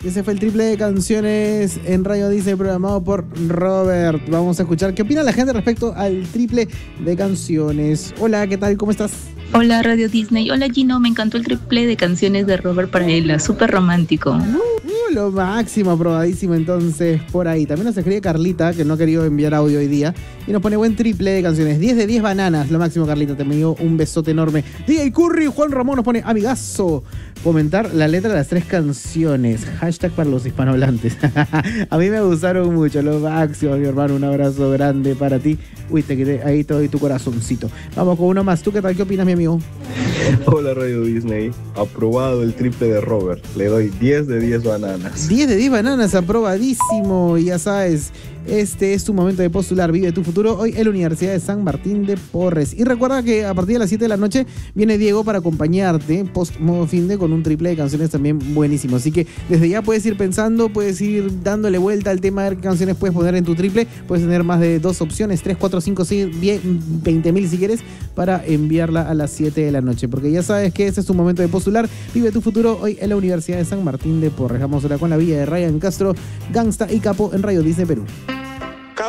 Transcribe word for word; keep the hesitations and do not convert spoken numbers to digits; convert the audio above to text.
Y ese fue el triple de canciones en Radio Disney programado por Robert. Vamos a escuchar qué opina la gente respecto al triple de canciones. Hola, ¿qué tal? ¿Cómo estás? Hola Radio Disney, hola Gino, me encantó el triple de canciones de Robert para ella, súper romántico. Uh, uh, lo máximo, aprobadísimo entonces por ahí. También nos escribe Carlita, que no ha querido enviar audio hoy día, y nos pone buen triple de canciones, diez de diez bananas, lo máximo Carlita, te me dio un besote enorme. D J Curry, Juan Ramón nos pone amigazo, comentar la letra de las tres canciones, hashtag para los hispanohablantes. A mí me gustaron mucho, lo máximo mi hermano, un abrazo grande para ti. Uy, te quedé ahí todo y tu corazoncito. Vamos con uno más, ¿tú qué tal? ¿Qué opinas, mi amigo? Hola Radio Disney, aprobado el triple de Robert, le doy diez de diez bananas. diez de diez bananas, aprobadísimo. Y ya sabes, este es tu momento de postular, vive tu futuro, hoy en la Universidad de San Martín de Porres. Y recuerda que a partir de las siete de la noche viene Diego para acompañarte post modo finde con un triple de canciones también buenísimo. Así que desde ya puedes ir pensando, puedes ir dándole vuelta al tema de qué canciones puedes poner en tu triple. Puedes tener más de dos opciones, tres, cuatro, cinco, seis, veinte mil si quieres, para enviarla a las siete de la noche. Porque ya sabes que ese es tu momento de postular, vive tu futuro hoy en la Universidad de San Martín de Porres. Vamos ahora con la vida de Ryan Castro, Gangsta y Capo en Radio Disney Perú.